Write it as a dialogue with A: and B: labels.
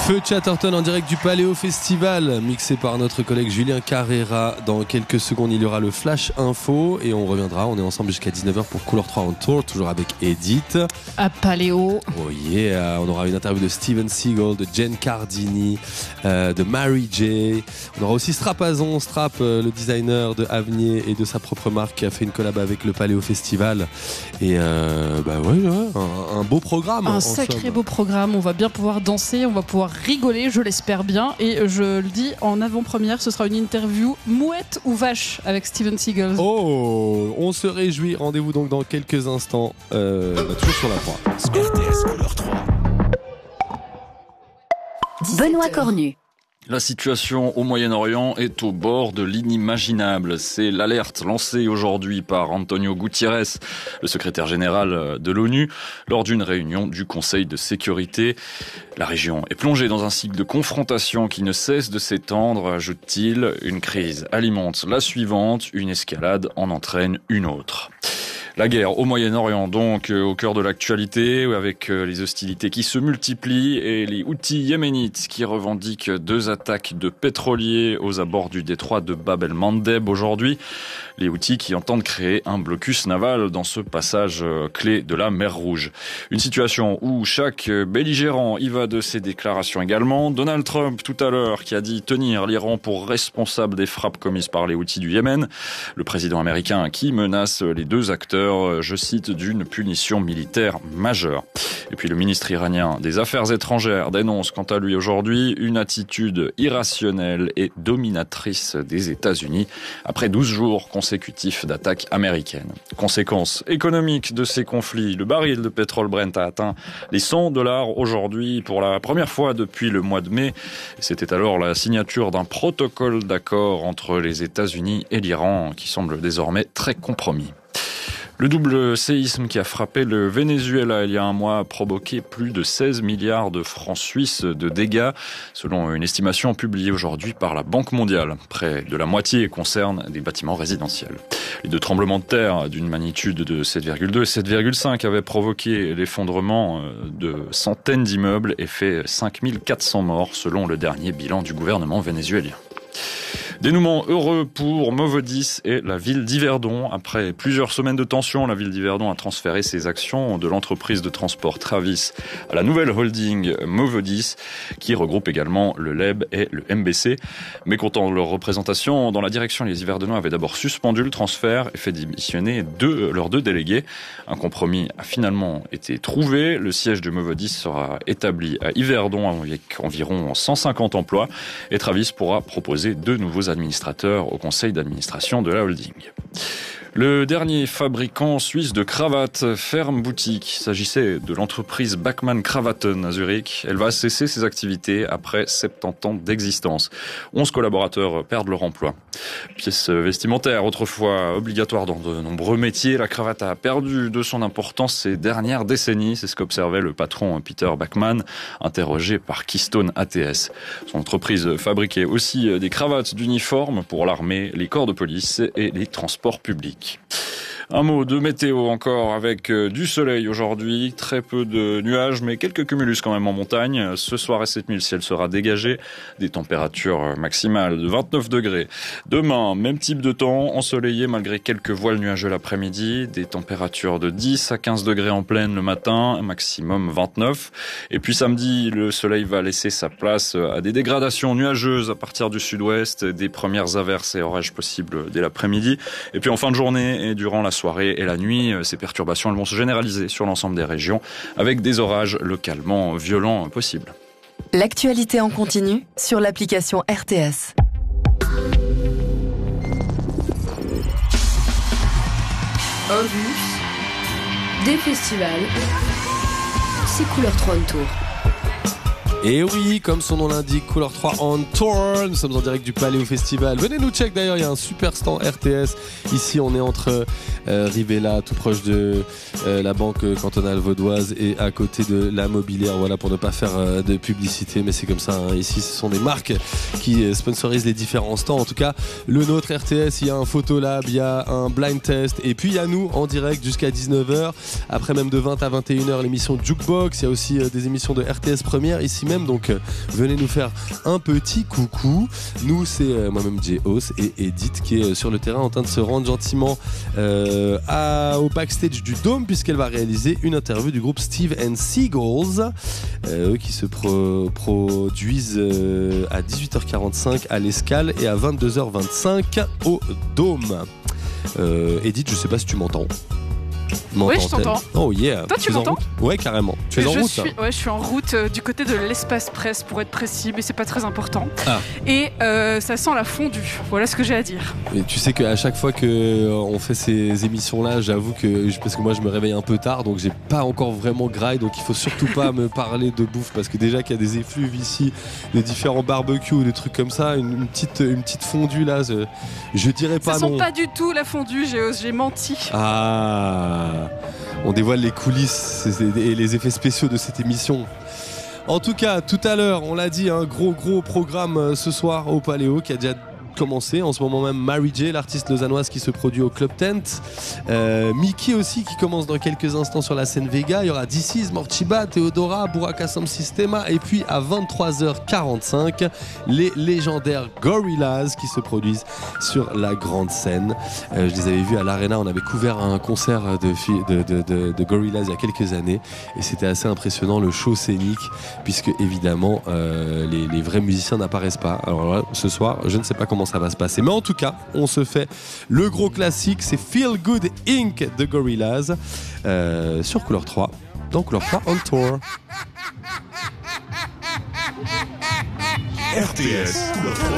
A: Feu Chatterton en direct du Paléo Festival, mixé par notre collègue Julien Carrera. Dans quelques secondes, il y aura le Flash Info et on reviendra. On est ensemble jusqu'à 19h pour Couleur 3 on Tour, toujours avec Edith.
B: À Paléo.
A: Oh yeah, on aura une interview de Steven Seagal, de Jen Cardini, de Mary J. On aura aussi Strapazon, le designer de Avenir et de sa propre marque, qui a fait une collab avec le Paléo Festival. Et un beau programme.
B: Un sacré beau programme. On va bien pouvoir danser, on va pouvoir rigoler, je l'espère bien. Et je le dis en avant-première, ce sera une interview mouette ou vache avec Steven Seagal.
A: Oh, on se réjouit. Rendez-vous donc dans quelques instants, toujours sur la 3.
C: RTS Couleur 3.
D: Benoît Cornu.
E: La situation au Moyen-Orient est au bord de l'inimaginable. C'est l'alerte lancée aujourd'hui par Antonio Guterres, le secrétaire général de l'ONU, lors d'une réunion du Conseil de sécurité. La région est plongée dans un cycle de confrontation qui ne cesse de s'étendre, ajoute-t-il. Une crise alimente la suivante, une escalade en entraîne une autre. La guerre au Moyen-Orient, donc, au cœur de l'actualité, avec les hostilités qui se multiplient et les Houthis yéménites qui revendiquent 2 attaques de pétroliers aux abords du détroit de Bab el-Mandeb aujourd'hui. Les Houthis qui entendent créer un blocus naval dans ce passage clé de la mer Rouge. Une situation où chaque belligérant y va de ses déclarations également. Donald Trump, tout à l'heure, qui a dit tenir l'Iran pour responsable des frappes commises par les Houthis du Yémen. Le président américain qui menace les 2 acteurs, je cite, d'une punition militaire majeure. Et puis le ministre iranien des Affaires étrangères dénonce quant à lui aujourd'hui une attitude irrationnelle et dominatrice des États-Unis après 12 jours consécutifs d'attaques américaines. Conséquence économique de ces conflits, le baril de pétrole Brent a atteint les $100 aujourd'hui pour la première fois depuis le mois de mai. C'était alors la signature d'un protocole d'accord entre les États-Unis et l'Iran qui semble désormais très compromis. Le double séisme qui a frappé le Venezuela il y a un mois a provoqué plus de 16 milliards de francs suisses de dégâts, selon une estimation publiée aujourd'hui par la Banque mondiale. Près de la moitié concerne des bâtiments résidentiels. Les 2 tremblements de terre d'une magnitude de 7,2 et 7,5 avaient provoqué l'effondrement de centaines d'immeubles et fait 5400 morts, selon le dernier bilan du gouvernement vénézuélien. Dénouement heureux pour Movodis et la ville d'Yverdon. Après plusieurs semaines de tension, la ville d'Yverdon a transféré ses actions de l'entreprise de transport Travis à la nouvelle holding Movodis, qui regroupe également le LEB et le MBC. Mécontent de leur représentation dans la direction, les Yverdonnois avaient d'abord suspendu le transfert et fait démissionner leurs 2 délégués. Un compromis a finalement été trouvé. Le siège de Movodis sera établi à Yverdon avec environ 150 emplois et Travis pourra proposer 2 nouveaux administrateurs au conseil d'administration de la holding. Le dernier fabricant suisse de cravates ferme boutique. Il s'agissait de l'entreprise Bachmann Kravaten à Zurich. Elle va cesser ses activités après 70 ans d'existence. 11 collaborateurs perdent leur emploi. Pièce vestimentaire, autrefois obligatoire dans de nombreux métiers, la cravate a perdu de son importance ces dernières décennies. C'est ce qu'observait le patron Peter Bachmann, interrogé par Keystone ATS. Son entreprise fabriquait aussi des cravates d'uniforme pour l'armée, les corps de police et les transports publics. Un mot de météo encore avec du soleil aujourd'hui, très peu de nuages mais quelques cumulus quand même en montagne. Ce soir et cette nuit le ciel sera dégagé, des températures maximales de 29 degrés. Demain, même type de temps, ensoleillé malgré quelques voiles nuageux l'après-midi, des températures de 10 à 15 degrés en pleine le matin, maximum 29. Et puis samedi, le soleil va laisser sa place à des dégradations nuageuses à partir du sud-ouest, des premières averses et orages possibles dès l'après-midi. Et puis en fin de journée et durant la soirée et la nuit, ces perturbations elles vont se généraliser sur l'ensemble des régions avec des orages localement violents possibles.
D: L'actualité en continu sur l'application RTS.
F: Un bus, des festivals, c'est Couleur 3 on Tour.
A: Et oui, comme son nom l'indique, Couleur 3 on Tour. Nous sommes en direct du Paléo Festival. Venez nous check d'ailleurs, il y a un super stand RTS. Ici, on est entre Rivella, tout proche de la banque cantonale vaudoise et à côté de la Mobilière. Voilà, pour ne pas faire de publicité, mais c'est comme ça. Hein. Ici, ce sont des marques qui sponsorisent les différents stands. En tout cas, le nôtre RTS, il y a un photolab, il y a un blind test. Et puis, il y a nous en direct jusqu'à 19h. Après, même de 20 à 21h, l'émission Jukebox. Il y a aussi des émissions de RTS Première. Ici même, donc venez nous faire un petit coucou. Nous, c'est moi-même Jay Hoss et Edith qui est sur le terrain en train de se rendre gentiment au backstage du Dôme, puisqu'elle va réaliser une interview du groupe Steve and Seagulls, eux qui se produisent à 18h45 à l'Escale et à 22h25 au Dôme. Edith, je sais pas si tu m'entends.
B: Oui, je t'entends.
A: Oh yeah.
B: Toi, tu m'entends ?
A: Ouais, carrément. Tu es en route.
B: Je suis en route du côté de l'espace presse pour être précis, mais c'est pas très important.
A: Ah.
B: Et ça sent la fondue. Voilà ce que j'ai à dire.
A: Et tu sais qu'à chaque fois qu'on fait ces émissions-là, j'avoue que parce que moi je me réveille un peu tard, donc j'ai pas encore vraiment graille, donc il faut surtout pas me parler de bouffe, parce que déjà qu'il y a des effluves ici, de différents barbecues ou des trucs comme ça, une petite fondue là, je dirais pas non.
B: Ça sent pas du tout la fondue, j'ai menti.
A: Ah. On dévoile les coulisses et les effets spéciaux de cette émission. En tout cas, tout à l'heure, on l'a dit, un gros programme ce soir au Paléo qui a déjà commencé. En ce moment même, Mary J, l'artiste lausannoise qui se produit au Club Tent. Mickey aussi qui commence dans quelques instants sur la scène Vega. Il y aura DC's, Morchiba, Theodora, Buraka Sound Systema. Et puis à 23h45, les légendaires Gorillaz qui se produisent sur la grande scène. Je les avais vus à l'Arena. On avait couvert un concert de Gorillaz il y a quelques années. Et c'était assez impressionnant, le show scénique, puisque évidemment, les vrais musiciens n'apparaissent pas. Alors là, ce soir, je ne sais pas comment ça va se passer. Mais en tout cas, on se fait le gros classique, c'est Feel Good Inc. de Gorillaz sur Couleur 3, dans Couleur 3 on Tour.
C: RTS Couleur 3.